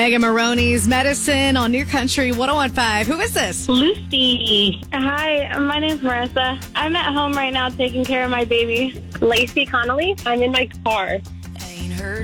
Megan Maroney's Medicine on New Country 101.5. Who is this? Lucy. Hi, my name's Marissa. I'm at home right now taking care of my baby. Lacey Connolly. I'm in my car.